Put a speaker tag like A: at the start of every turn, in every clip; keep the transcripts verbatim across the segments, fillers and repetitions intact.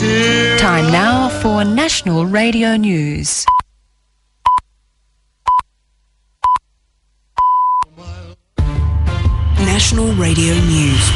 A: Time now for National Radio News.
B: National Radio News.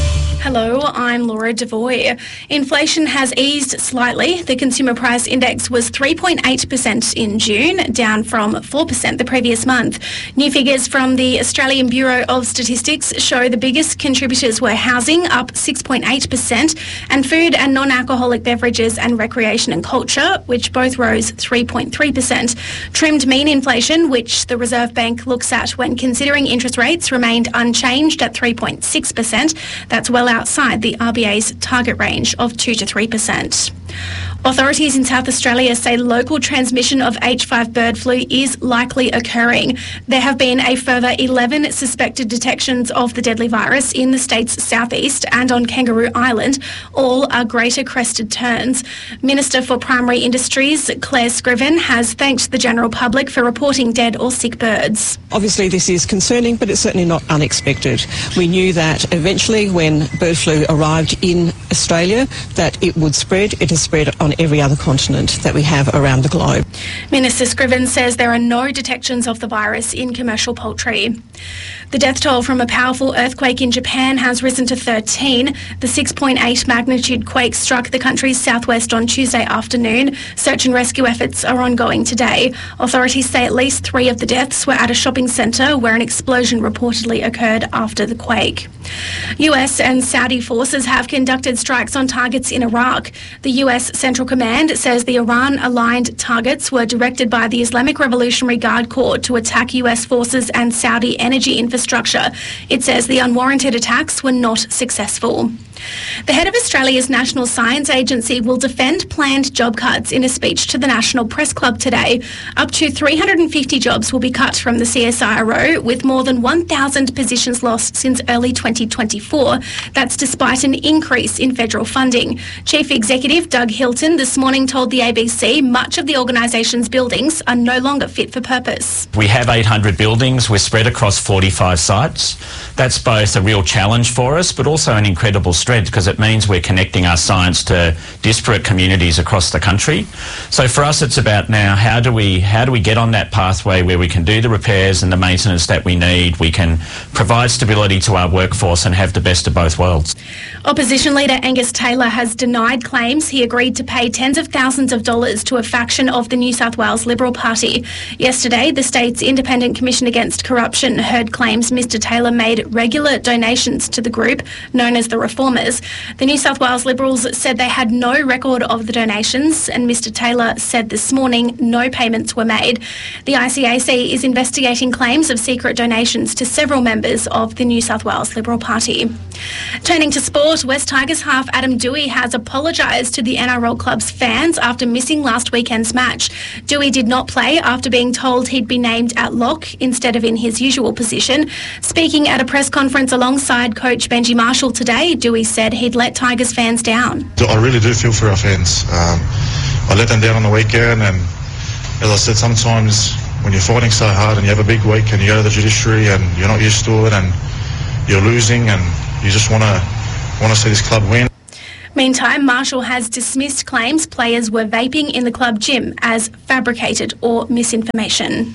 C: Hello, I'm Laura Devoy. Inflation has eased slightly. The consumer price index was three point eight percent in June, down from four percent the previous month. New figures from the Australian Bureau of Statistics show the biggest contributors were housing, up six point eight percent, and food and non-alcoholic beverages and recreation and culture, which both rose three point three percent. Trimmed mean inflation, which the Reserve Bank looks at when considering interest rates, remained unchanged at three point six percent. That's well outside the R B A's target range of two to three percent. Authorities in South Australia say local transmission of H five bird flu is likely occurring. There have been a further eleven suspected detections of the deadly virus in the state's southeast and on Kangaroo Island. All are greater crested terns. Minister for Primary Industries, Claire Scriven, has thanked the general public for reporting dead or sick birds.
D: Obviously this is concerning, but it's certainly not unexpected. We knew that eventually when bird flu arrived in Australia that it would spread. It has spread on every other continent that we have around the globe.
C: Minister Scriven says there are no detections of the virus in commercial poultry. The death toll from a powerful earthquake in Japan has risen to thirteen. The six point eight magnitude quake struck the country's southwest on Tuesday afternoon. Search and rescue efforts are ongoing today. Authorities say at least three of the deaths were at a shopping centre where an explosion reportedly occurred after the quake. U S and Saudi forces have conducted strikes on targets in Iraq. The U S Central Command says the Iran-aligned targets were directed by the Islamic Revolutionary Guard Corps to attack U S forces and Saudi energy infrastructure. It says the unwarranted attacks were not successful. The head of Australia's National Science Agency will defend planned job cuts in a speech to the National Press Club today. Up to three hundred fifty jobs will be cut from the C S I R O, with more than one thousand positions lost since early twenty twenty-four. That's despite an increase in federal funding. Chief Executive Doug Hilton this morning told the A B C much of the organisation's buildings are no longer fit for purpose.
E: We have eight hundred buildings. We're spread across forty-five sites. That's both a real challenge for us, but also an incredible strength, because it means we're connecting our science to disparate communities across the country. So for us, it's about now how do we how do we get on that pathway where we can do the repairs and the maintenance that we need, we can provide stability to our workforce and have the best of both worlds.
C: Opposition leader Angus Taylor has denied claims he agreed to pay tens of thousands of dollars to a faction of the New South Wales Liberal Party. Yesterday, the state's Independent Commission Against Corruption heard claims Mr Taylor made regular donations to the group known as the Reformers. The New South Wales Liberals said they had no record of the donations, and Mr Taylor said this morning no payments were made. The I C A C is investigating claims of secret donations to several members of the New South Wales Liberal Party. Turning to sport, West Tigers half Adam Doueihi has apologised to the N R L club's fans after missing last weekend's match. Doueihi did not play after being told he'd be named at lock instead of in his usual position. Speaking at a press conference alongside coach Benji Marshall today, Doueihi said he'd let Tigers fans down.
F: I really do feel for our fans. Um, I let them down on the weekend, and as I said, sometimes when you're fighting so hard and you have a big week and you go to the judiciary and you're not used to it and you're losing and you just want to want to see this club win.
C: Meantime, Marshall has dismissed claims players were vaping in the club gym as fabricated or misinformation.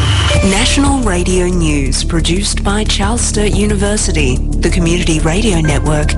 B: National Radio News, produced by Charles Sturt University, the Community Radio Network